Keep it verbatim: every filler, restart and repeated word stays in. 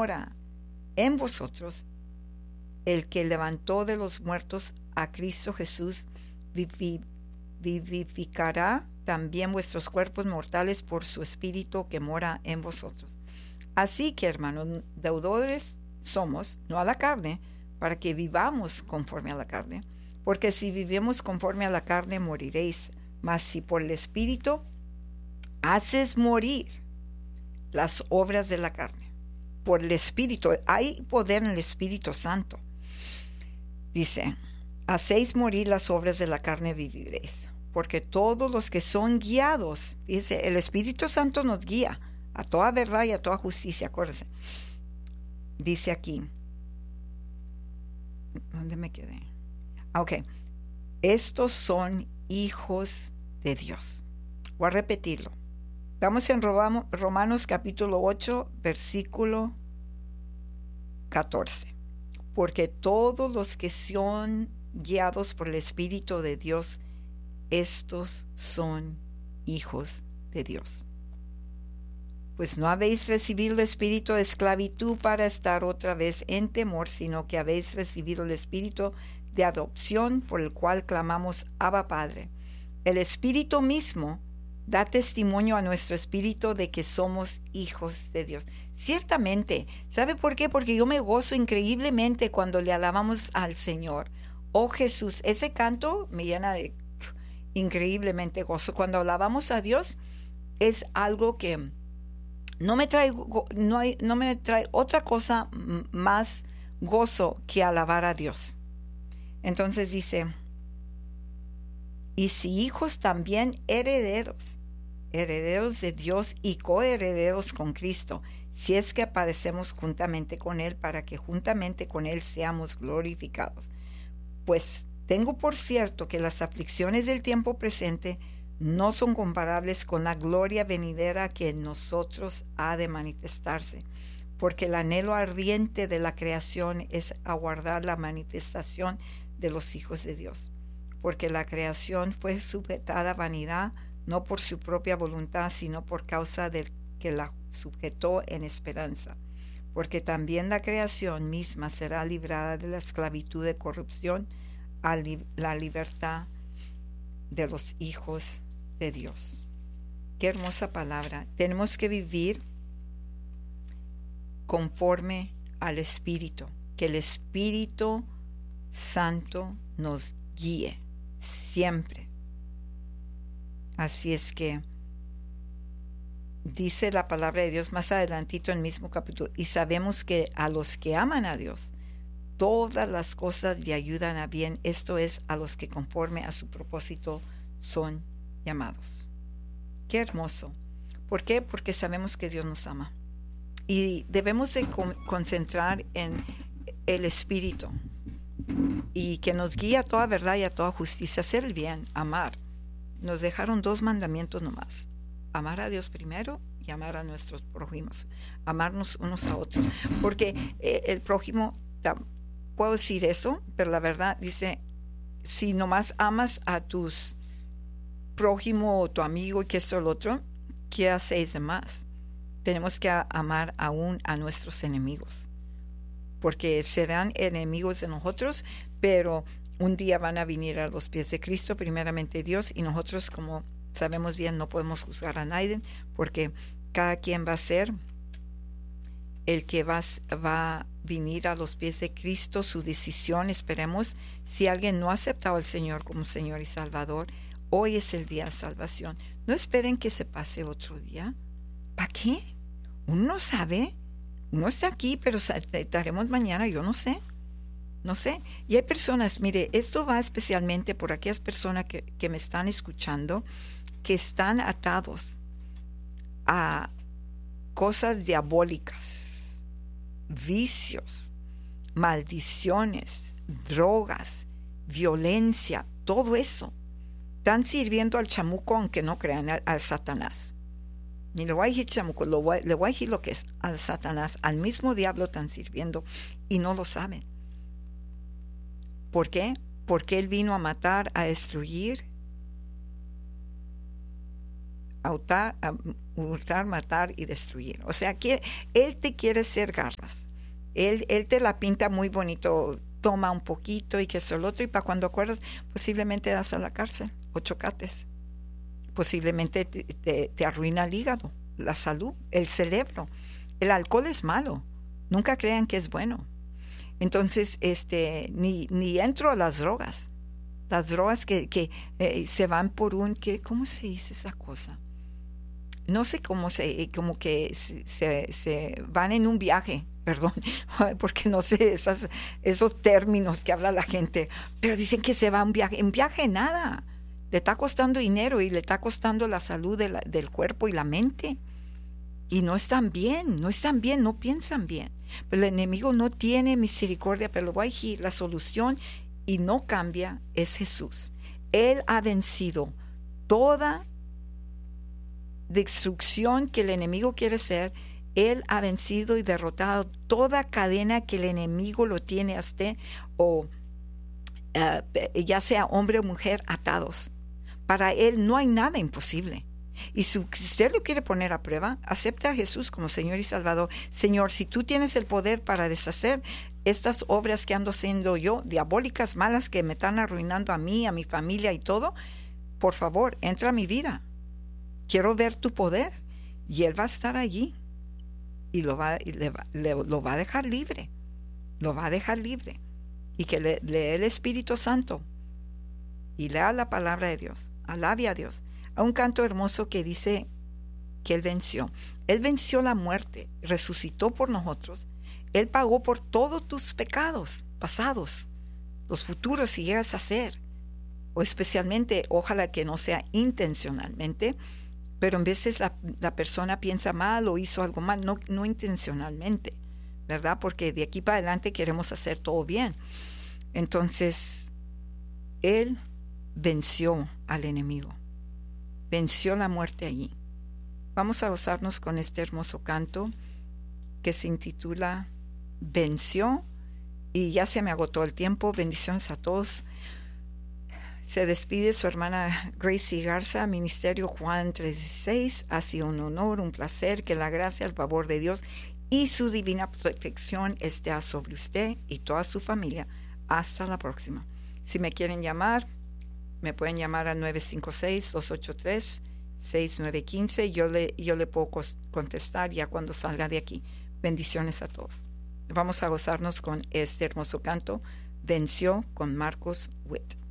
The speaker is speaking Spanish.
mora en vosotros, el que levantó de los muertos a Cristo Jesús, vivi- vivificará también vuestros cuerpos mortales por su Espíritu que mora en vosotros. Así que, hermanos, deudores somos, no a la carne, para que vivamos conforme a la carne. Porque si vivimos conforme a la carne, moriréis. Mas si por el Espíritu haces morir las obras de la carne, por el Espíritu, hay poder en el Espíritu Santo. Dice, hacéis morir las obras de la carne, viviréis. Porque todos los que son guiados, dice, el Espíritu Santo nos guía a toda verdad y a toda justicia, acuérdense. Dice aquí, ¿dónde me quedé? Ok, estos son hijos de Dios. Voy a repetirlo. Estamos en Romanos capítulo ocho, versículo catorce. Porque todos los que son guiados por el Espíritu de Dios, estos son hijos de Dios. Pues no habéis recibido el espíritu de esclavitud para estar otra vez en temor, sino que habéis recibido el espíritu de adopción por el cual clamamos Abba Padre. El Espíritu mismo da testimonio a nuestro espíritu de que somos hijos de Dios. Ciertamente, ¿sabe por qué? Porque yo me gozo increíblemente cuando le alabamos al Señor. Oh Jesús, ese canto me llena de increíblemente gozo. Cuando alabamos a Dios es algo que no me trae, no hay, no me trae otra cosa más gozo que alabar a Dios. Entonces dice, y si hijos también herederos, herederos de Dios y coherederos con Cristo, si es que padecemos juntamente con Él, para que juntamente con Él seamos glorificados. Pues tengo por cierto que las aflicciones del tiempo presente no son comparables con la gloria venidera que en nosotros ha de manifestarse, porque el anhelo ardiente de la creación es aguardar la manifestación de los hijos de Dios, porque la creación fue sujetada a vanidad, no por su propia voluntad, sino por causa del que la sujetó en esperanza, porque también la creación misma será librada de la esclavitud de corrupción a li- la libertad de los hijos de Dios. Qué hermosa palabra. Tenemos que vivir conforme al Espíritu, que el Espíritu Santo nos guíe siempre. Así es que dice la palabra de Dios más adelantito en el mismo capítulo, y sabemos que a los que aman a Dios, todas las cosas le ayudan a bien, esto es, a los que conforme a su propósito son llamados. Qué hermoso. ¿Por qué? Porque sabemos que Dios nos ama. Y debemos de con- concentrar en el Espíritu y que nos guía a toda verdad y a toda justicia, hacer el bien, amar. Nos dejaron dos mandamientos nomás: amar a Dios primero y amar a nuestros prójimos, amarnos unos a otros, porque eh, el prójimo, puedo decir eso, pero la verdad dice, si nomás amas a tus prójimo o tu amigo y que esto o lo otro, ¿qué hacéis de más? Tenemos que amar aún a nuestros enemigos, porque serán enemigos de nosotros, pero un día van a venir a los pies de Cristo, primeramente Dios, y nosotros, como sabemos bien, no podemos juzgar a nadie, porque cada quien va a ser el que va, va a venir a los pies de Cristo, su decisión. Esperemos, si alguien no ha aceptado al Señor como Señor y Salvador, hoy es el día de salvación. No esperen que se pase otro día. ¿Para qué? Uno no sabe. Uno está aquí, pero estaremos mañana, yo no sé. No sé. Y hay personas, mire, esto va especialmente por aquellas personas que, que me están escuchando, que están atados a cosas diabólicas, vicios, maldiciones, drogas, violencia, todo eso. Están sirviendo al chamuco, aunque no crean, a, a Satanás. Ni le voy a decir chamuco, lo voy, le voy a decir lo que es, al Satanás, al mismo diablo están sirviendo y no lo saben. ¿Por qué? Porque él vino a matar, a destruir, a hurtar, matar y destruir. O sea, que Él te quiere hacer garras. Él, él te la pinta muy bonito, toma un poquito y que eso, el otro, y para cuando acuerdas, posiblemente das a la cárcel o chocates. Posiblemente te, te, te arruina el hígado, la salud, el cerebro. El alcohol es malo. Nunca crean que es bueno. Entonces, este, ni, ni entro a las drogas. Las drogas que, que eh, se van por un, que, ¿cómo se dice esa cosa? No sé cómo se, como que se, se van en un viaje, perdón, porque no sé esas, esos términos que habla la gente, pero dicen que se va a un viaje. En viaje nada. Le está costando dinero y le está costando la salud de la, del cuerpo y la mente. Y no están bien, no están bien, no piensan bien. Pero el enemigo no tiene misericordia, pero lo voy a decir, la solución, y no cambia, es Jesús. Él ha vencido toda destrucción que el enemigo quiere hacer. Él ha vencido y derrotado toda cadena que el enemigo lo tiene a usted, o uh, ya sea hombre o mujer, atados. Para Él no hay nada imposible. Y si usted lo quiere poner a prueba, acepte a Jesús como Señor y Salvador. Señor, si tú tienes el poder para deshacer estas obras que ando haciendo yo, diabólicas, malas, que me están arruinando a mí, a mi familia y todo, por favor, entra a mi vida. Quiero ver tu poder. Y Él va a estar allí y lo va, y le va, le, lo va a dejar libre. Lo va a dejar libre. Y que le, lee el Espíritu Santo y lea la palabra de Dios. Alabe a Dios. A un canto hermoso que dice que Él venció. Él venció la muerte, resucitó por nosotros. Él pagó por todos tus pecados pasados, los futuros si llegas a hacer. O especialmente, ojalá que no sea intencionalmente, pero en veces la, la persona piensa mal o hizo algo mal, no, no intencionalmente, ¿verdad? Porque de aquí para adelante queremos hacer todo bien. Entonces, Él venció al enemigo. Venció la muerte allí. Vamos a gozarnos con este hermoso canto que se intitula Venció. Y ya se me agotó el tiempo. Bendiciones a todos. Se despide su hermana Gracie Garza, Ministerio Juan trece dieciséis. Ha sido un honor, un placer. Que la gracia, el favor de Dios y su divina protección esté sobre usted y toda su familia. Hasta la próxima. Si me quieren llamar, me pueden llamar al nueve cinco seis, dos ocho tres, seis nueve uno cinco. Yo le, yo le puedo contestar ya cuando salga de aquí. Bendiciones a todos. Vamos a gozarnos con este hermoso canto, Venció, con Marcos Witt.